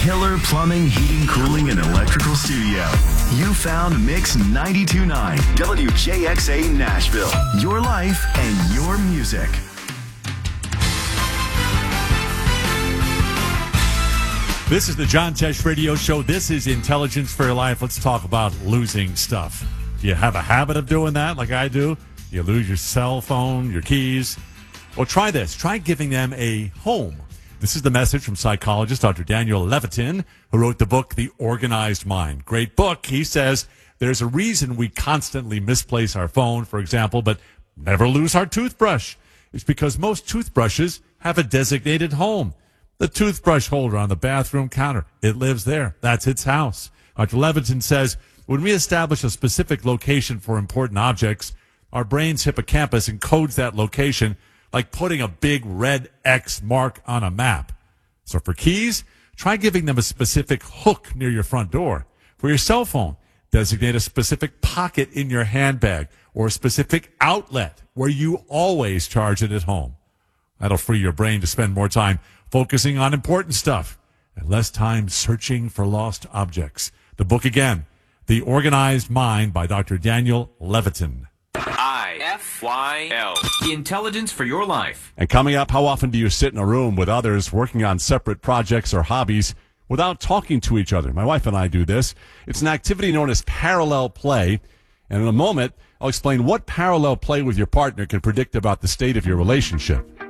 killer plumbing, heating, cooling, and electrical studio. You found Mix 92.9 WJXA Nashville. Your life and your music. This is the John Tesh Radio Show. This is Intelligence for Your Life. Let's talk about losing stuff. Do you have a habit of doing that like I do? You lose your cell phone, your keys. Well, try this. Try giving them a home. This is the message from psychologist Dr. Daniel Levitin, who wrote the book, The Organized Mind. Great book. He says there's a reason we constantly misplace our phone, for example, but never lose our toothbrush. It's because most toothbrushes have a designated home. The toothbrush holder on the bathroom counter, it lives there. That's its house. Dr. Levitin says when we establish a specific location for important objects, our brain's hippocampus encodes that location like putting a big red X mark on a map. So for keys, try giving them a specific hook near your front door. For your cell phone, designate a specific pocket in your handbag or a specific outlet where you always charge it at home. That'll free your brain to spend more time focusing on important stuff and less time searching for lost objects. The book again, The Organized Mind by Dr. Daniel Levitin. IFYL. Intelligence for Your Life. And coming up, how often do you sit in a room with others working on separate projects or hobbies without talking to each other? My wife and I do this. It's an activity known as parallel play. And in a moment, I'll explain what parallel play with your partner can predict about the state of your relationship.